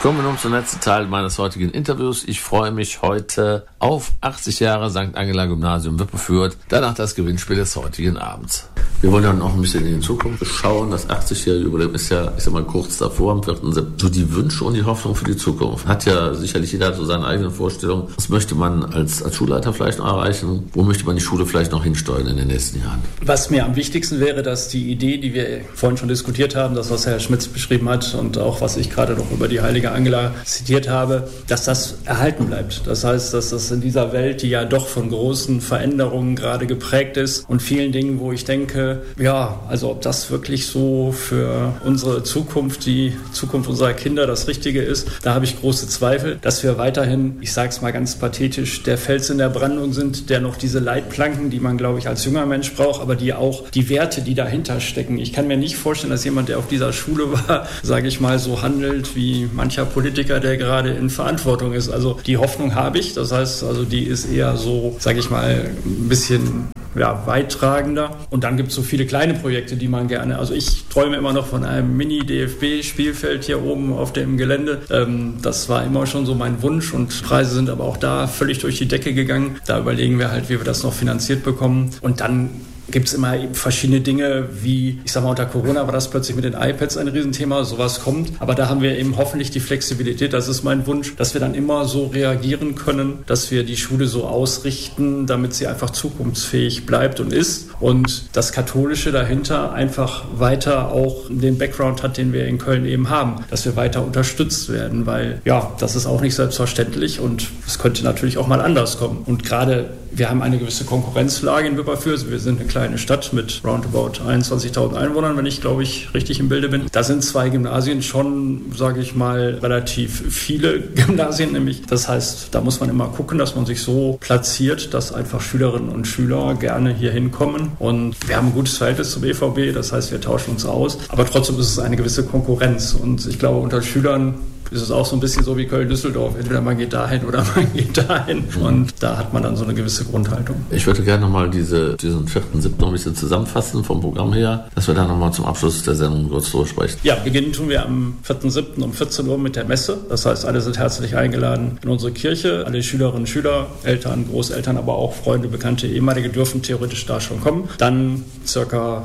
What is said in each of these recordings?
Kommen wir nun zum letzten Teil meines heutigen Interviews. Ich freue mich heute auf 80 Jahre St. Angela Gymnasium Wipperfürth, danach das Gewinnspiel des heutigen Abends. Wir wollen dann noch ein bisschen in die Zukunft schauen. Das 80-jährige Jubiläum ist ja, ich sag mal, kurz davor, am 4. September. So die Wünsche und die Hoffnung für die Zukunft. Hat ja sicherlich jeder so seine eigenen Vorstellungen. Was möchte man als Schulleiter vielleicht noch erreichen? Wo möchte man die Schule vielleicht noch hinsteuern in den nächsten Jahren? Was mir am wichtigsten wäre, dass die Idee, die wir vorhin schon diskutiert haben, das, was Herr Schmitz beschrieben hat und auch was ich gerade noch über die heilige Angela zitiert habe, dass das erhalten bleibt. Das heißt, dass das in dieser Welt, die ja doch von großen Veränderungen gerade geprägt ist und vielen Dingen, wo ich denke, ja, also ob das wirklich so für unsere Zukunft, die Zukunft unserer Kinder das Richtige ist, da habe ich große Zweifel, dass wir weiterhin, ich sage es mal ganz pathetisch, der Fels in der Brandung sind, der noch diese Leitplanken, die man, glaube ich, als junger Mensch braucht, aber die auch die Werte, die dahinter stecken. Ich kann mir nicht vorstellen, dass jemand, der auf dieser Schule war, sage ich mal, so handelt wie mancher Politiker, der gerade in Verantwortung ist. Also die Hoffnung habe ich, das heißt, also die ist eher so, sage ich mal, ein bisschen weittragender. Und dann gibt es so viele kleine Projekte, die man gerne, also ich träume immer noch von einem Mini-DFB-Spielfeld hier oben auf dem Gelände. Das war immer schon so mein Wunsch und Preise sind aber auch da völlig durch die Decke gegangen. Da überlegen wir halt, wie wir das noch finanziert bekommen. Und dann gibt es immer eben verschiedene Dinge, wie, ich sag mal, unter Corona war das plötzlich mit den iPads ein Riesenthema, sowas kommt. Aber da haben wir eben hoffentlich die Flexibilität, das ist mein Wunsch, dass wir dann immer so reagieren können, dass wir die Schule so ausrichten, damit sie einfach zukunftsfähig bleibt und ist. Und das Katholische dahinter einfach weiter auch den Background hat, den wir in Köln eben haben, dass wir weiter unterstützt werden, weil ja, das ist auch nicht selbstverständlich und es könnte natürlich auch mal anders kommen. Und gerade wir haben eine gewisse Konkurrenzlage in Wipperfürth. Wir sind eine kleine Stadt mit roundabout 21.000 Einwohnern, wenn ich, glaube ich, richtig im Bilde bin. Da sind 2 Gymnasien schon, sage ich mal, relativ viele Gymnasien nämlich. Das heißt, da muss man immer gucken, dass man sich so platziert, dass einfach Schülerinnen und Schüler gerne hier hinkommen. Und wir haben ein gutes Verhältnis zum BVB, das heißt, wir tauschen uns aus. Aber trotzdem ist es eine gewisse Konkurrenz. Und ich glaube, unter Schülern ist es auch so ein bisschen so wie Köln-Düsseldorf. Entweder man geht dahin oder man geht dahin. Und da hat man dann so eine gewisse Grundhaltung. Ich würde gerne nochmal diesen 4.7. noch ein bisschen zusammenfassen vom Programm her, dass wir dann nochmal zum Abschluss der Sendung kurz drüber sprechen. Ja, beginnen tun wir am 4.7. um 14 Uhr mit der Messe. Das heißt, alle sind herzlich eingeladen in unsere Kirche. Alle Schülerinnen und Schüler, Eltern, Großeltern, aber auch Freunde, Bekannte, Ehemalige dürfen theoretisch da schon kommen. Dann circa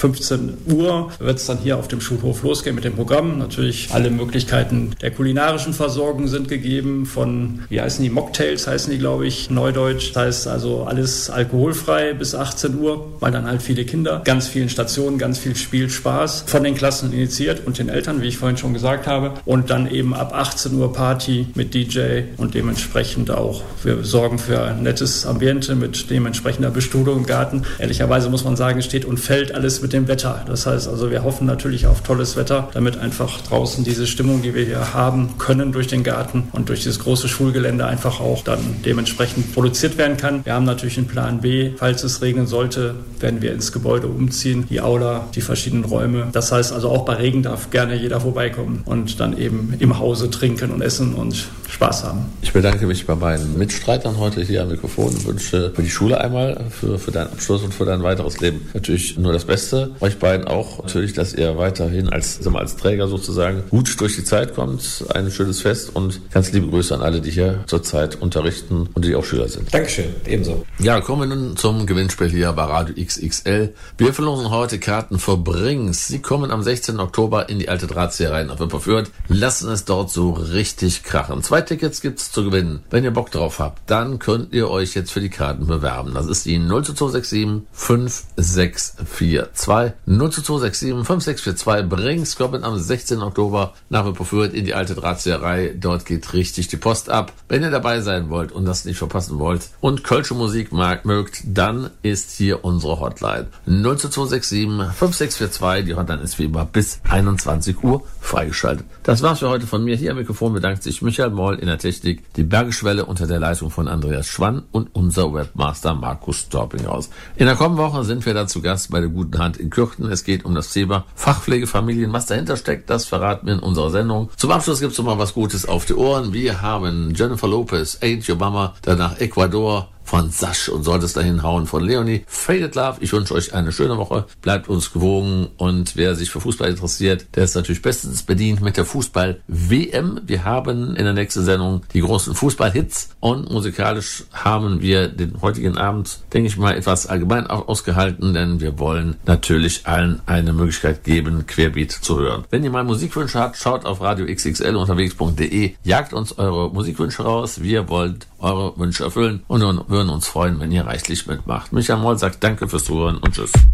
15 Uhr wird es dann hier auf dem Schulhof losgehen mit dem Programm. Natürlich alle Möglichkeiten der kulinarischen Versorgung sind gegeben von, wie heißen die, Mocktails heißen die, glaube ich, Neudeutsch. Das heißt also alles alkoholfrei bis 18 Uhr, weil dann halt viele Kinder, ganz vielen Stationen, ganz viel Spiel, Spaß von den Klassen initiiert und den Eltern, wie ich vorhin schon gesagt habe. Und dann eben ab 18 Uhr Party mit DJ und dementsprechend auch, wir sorgen für ein nettes Ambiente mit dementsprechender Bestuhlung im Garten. Ehrlicherweise muss man sagen, steht und fällt alles mit dem Wetter. Das heißt also, wir hoffen natürlich auf tolles Wetter, damit einfach draußen diese Stimmung, die wir hier haben können durch den Garten und durch dieses große Schulgelände einfach auch dann dementsprechend produziert werden kann. Wir haben natürlich einen Plan B. Falls es regnen sollte, werden wir ins Gebäude umziehen, die Aula, die verschiedenen Räume. Das heißt also, auch bei Regen darf gerne jeder vorbeikommen und dann eben im Hause trinken und essen und Spaß haben. Ich bedanke mich bei meinen Mitstreitern heute hier am Mikrofon und wünsche für die Schule einmal, für deinen Abschluss und für dein weiteres Leben natürlich nur das Beste. Euch beiden auch natürlich, dass ihr weiterhin als Träger sozusagen gut durch die Zeit kommt. Ein schönes Fest und ganz liebe Grüße an alle, die hier zurzeit unterrichten und die auch Schüler sind. Dankeschön, ebenso. Ja, kommen wir nun zum Gewinnspiel hier bei Radio XXL. Wir verlosen heute Karten für Brings. Sie kommen am 16. Oktober in die alte Drahtzieherei nach Wipperfürth. Lassen es dort so richtig krachen. 2 Tickets gibt's zu gewinnen. Wenn ihr Bock drauf habt, dann könnt ihr euch jetzt für die Karten bewerben. Das ist die 02267 5642. 02267 5642. Brings kommen am 16. Oktober nach Wipperfürth in die alte Drahtzieherei. Dort geht richtig die Post ab. Wenn ihr dabei sein wollt und das nicht verpassen wollt und kölsche Musik mögt, dann ist hier unsere Hotline 02267 5642. Die Hotline ist wie immer bis 21 Uhr freigeschaltet. Das war's für heute von mir. Hier am Mikrofon bedankt sich Michael Moll in der Technik, die Bergischwelle unter der Leitung von Andreas Schwann und unser Webmaster Markus Torpinghaus. In der kommenden Woche sind wir dann zu Gast bei der Guten Hand in Kürten. Es geht um das Thema Fachpflegefamilien. Was dahinter steckt, das verraten wir in unserer Sendung. Zum Abschluss gibt's noch mal was Gutes auf die Ohren. Wir haben Jennifer Lopez, Ain't Your Mama, danach Ecuador, von Sasch und sollte es dahin hauen von Leonie. Faded Love. Ich wünsche euch eine schöne Woche. Bleibt uns gewogen und wer sich für Fußball interessiert, der ist natürlich bestens bedient mit der Fußball-WM. Wir haben in der nächsten Sendung die großen Fußballhits und musikalisch haben wir den heutigen Abend, denke ich mal, etwas allgemein ausgehalten, denn wir wollen natürlich allen eine Möglichkeit geben, Querbeat zu hören. Wenn ihr mal Musikwünsche habt, schaut auf radioxxlunterwegs.de, jagt uns eure Musikwünsche raus. Wir wollen eure Wünsche erfüllen und würden uns freuen, wenn ihr reichlich mitmacht. Michael Moll sagt danke fürs Zuhören und tschüss.